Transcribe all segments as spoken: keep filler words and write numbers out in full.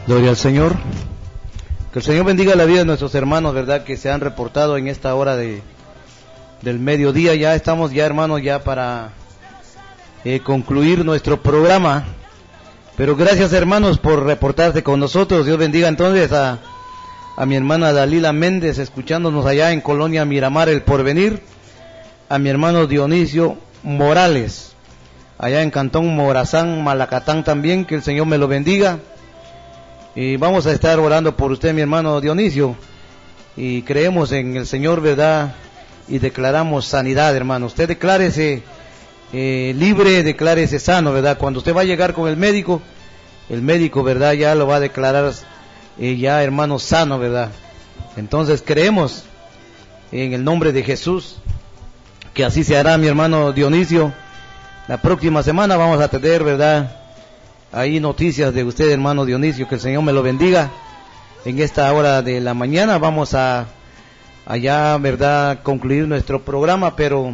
Gloria al Señor. Que el Señor bendiga la vida de nuestros hermanos, ¿verdad? Que se han reportado en esta hora de del mediodía. Ya estamos ya, hermanos, ya para eh, concluir nuestro programa. Pero gracias, hermanos, por reportarse con nosotros. Dios bendiga entonces a, a mi hermana Dalila Méndez, escuchándonos allá en Colonia Miramar, El Porvenir. A mi hermano Dionisio Morales, allá en Cantón Morazán, Malacatán también. Que el Señor me lo bendiga. Y vamos a estar orando por usted, mi hermano Dionisio. Y creemos en el Señor, ¿verdad? Y declaramos sanidad, hermano. Usted declárese eh, libre, declárese sano, ¿verdad? Cuando usted va a llegar con el médico, el médico, ¿verdad? Ya lo va a declarar eh, ya, hermano, sano, ¿verdad? Entonces creemos en el nombre de Jesús que así se hará, mi hermano Dionisio. La próxima semana vamos a tener, ¿verdad?, ahí noticias de usted, hermano Dionisio. Que el Señor me lo bendiga. En esta hora de la mañana vamos a allá, ¿verdad?, concluir nuestro programa, pero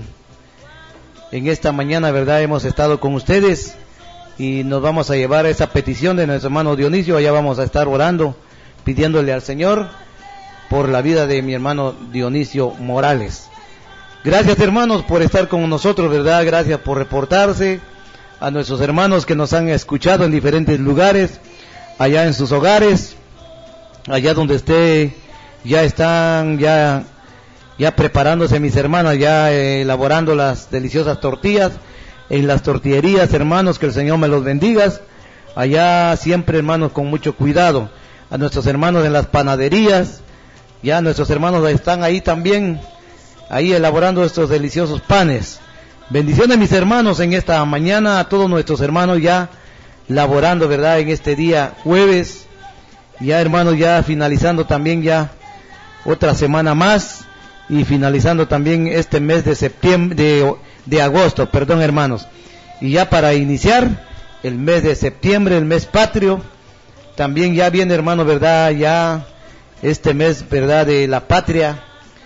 en esta mañana, ¿verdad?, hemos estado con ustedes y nos vamos a llevar esa petición de nuestro hermano Dionisio. Allá vamos a estar orando, pidiéndole al Señor por la vida de mi hermano Dionisio Morales. Gracias, hermanos, por estar con nosotros, ¿verdad? Gracias por reportarse. A nuestros hermanos que nos han escuchado en diferentes lugares, allá en sus hogares, allá donde esté, ya están ya ya preparándose mis hermanas, ya eh, elaborando las deliciosas tortillas en las tortillerías, hermanos. Que el Señor me los bendiga. Allá siempre, hermanos, con mucho cuidado. A nuestros hermanos en las panaderías, ya nuestros hermanos están ahí también, ahí elaborando estos deliciosos panes. Bendiciones, mis hermanos, en esta mañana, a todos nuestros hermanos ya laborando, ¿verdad?, en este día jueves, ya, hermanos, ya finalizando también ya otra semana más y finalizando también este mes de septiembre, de, de agosto, perdón, hermanos, y ya para iniciar el mes de septiembre, el mes patrio, también ya viene, hermano, ¿verdad?, ya este mes, ¿verdad?, de la patria,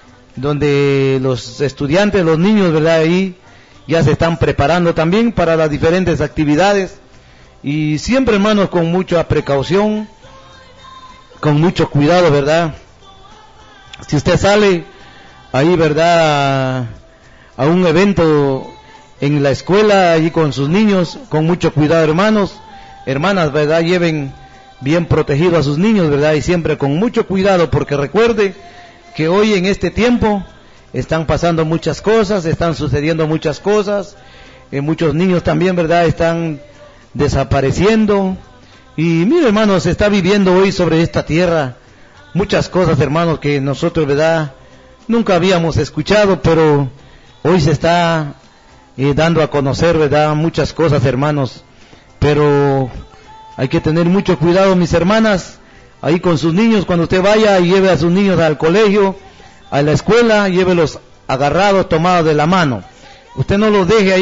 donde los estudiantes, los niños, ¿verdad?, ahí ya se están preparando también para las diferentes actividades. Y siempre, hermanos, con mucha precaución, con mucho cuidado, ¿verdad? Si usted sale ahí, ¿verdad?, a, a un evento en la escuela, allí con sus niños, con mucho cuidado, hermanos, hermanas, ¿verdad?, lleven bien protegido a sus niños, ¿verdad? Y siempre con mucho cuidado, porque recuerde que hoy en este tiempo están pasando muchas cosas, están sucediendo muchas cosas, eh, muchos niños también, ¿verdad?, están desapareciendo. Y mire, hermanos, se está viviendo hoy sobre esta tierra muchas cosas, hermanos, que nosotros, ¿verdad?, nunca habíamos escuchado, pero hoy se está eh, dando a conocer, ¿verdad?, muchas cosas, hermanos. Pero hay que tener mucho cuidado, mis hermanas, ahí con sus niños. Cuando usted vaya y lleve a sus niños al colegio, a la escuela, llévelos agarrados, tomados de la mano. Usted no los deje ahí